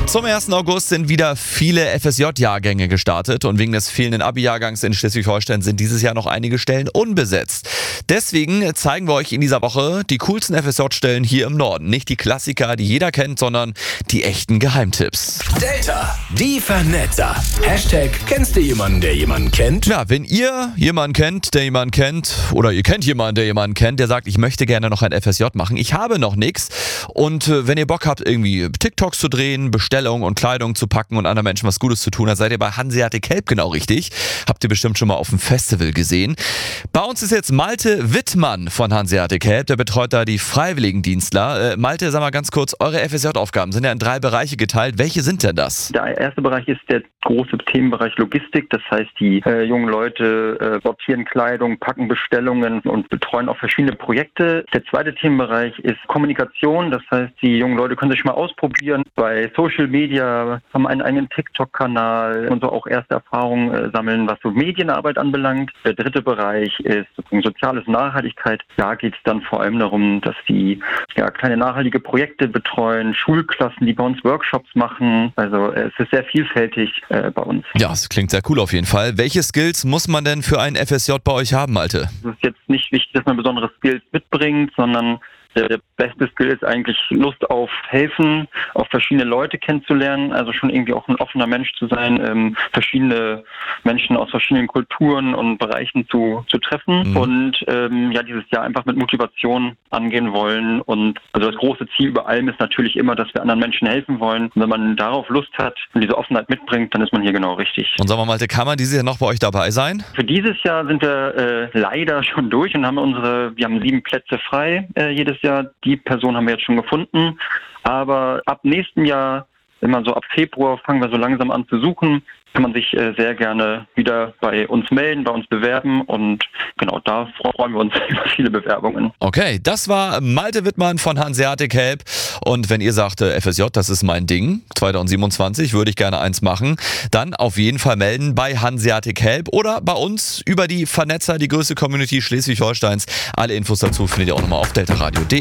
Zum 1. August sind wieder viele FSJ-Jahrgänge gestartet und wegen des fehlenden Abi-Jahrgangs in Schleswig-Holstein sind dieses Jahr noch einige Stellen unbesetzt. Deswegen zeigen wir euch in dieser Woche die coolsten FSJ-Stellen hier im Norden. Nicht die Klassiker, die jeder kennt, sondern die echten Geheimtipps. Delta, die Vernetzer. Hashtag, kennst du jemanden, der jemanden kennt? Ja, wenn ihr jemanden kennt, der jemanden kennt, oder ihr kennt jemanden, der jemanden kennt, der sagt, ich möchte gerne noch ein FSJ machen, ich habe noch nichts. Und wenn ihr Bock habt, irgendwie TikToks zu drehen, Bestellungen und Kleidung zu packen und anderen Menschen was Gutes zu tun, dann seid ihr bei Hanseatic Help genau richtig. Habt ihr bestimmt schon mal auf dem Festival gesehen. Bei uns ist jetzt Malte Wittmann von Hanseatic Help, der betreut da die Freiwilligendienstler. Malte, sag mal ganz kurz, eure FSJ-Aufgaben sind ja in 3 Bereiche geteilt. Welche sind denn das? Der erste Bereich ist der große Themenbereich Logistik. Das heißt, die jungen Leute sortieren Kleidung, packen Bestellungen und betreuen auch verschiedene Projekte. Der zweite Themenbereich ist Kommunikation. Das heißt, die jungen Leute können sich mal ausprobieren bei Social Media, haben einen eigenen TikTok-Kanal und so auch erste Erfahrungen sammeln, was so Medienarbeit anbelangt. Der dritte Bereich ist soziales Nachhaltigkeit. Da geht es dann vor allem darum, dass die kleine nachhaltige Projekte betreuen, Schulklassen, die bei uns Workshops machen. Also es ist sehr vielfältig bei uns. Ja, das klingt sehr cool auf jeden Fall. Welche Skills muss man denn für ein FSJ bei euch haben, Malte? Es ist jetzt nicht wichtig, dass man besondere Skills mitbringt, sondern der beste Skill ist eigentlich Lust auf Helfen, auf verschiedene Leute kennenzulernen, also schon irgendwie auch ein offener Mensch zu sein, verschiedene Menschen aus verschiedenen Kulturen und Bereichen zu treffen und dieses Jahr einfach mit Motivation angehen wollen. Und also das große Ziel über allem ist natürlich immer, dass wir anderen Menschen helfen wollen. Und wenn man darauf Lust hat und diese Offenheit mitbringt, dann ist man hier genau richtig. Und sag mal, Malte, kann man dieses Jahr noch bei euch dabei sein? Für dieses Jahr sind wir leider schon durch und wir haben 7 Plätze frei jedes Jahr. Die Person haben wir jetzt schon gefunden, aber ab nächsten Jahr, immer so ab Februar, fangen wir so langsam an zu suchen, kann man sich sehr gerne wieder bei uns melden, bei uns bewerben und genau, da freuen wir uns über viele Bewerbungen. Okay, das war Malte Wittmann von Hanseatic Help und wenn ihr sagt, FSJ, das ist mein Ding, 2027 würde ich gerne eins machen, dann auf jeden Fall melden bei Hanseatic Help oder bei uns über die Vernetzer, die größte Community Schleswig-Holsteins. Alle Infos dazu findet ihr auch nochmal auf deltaradio.de.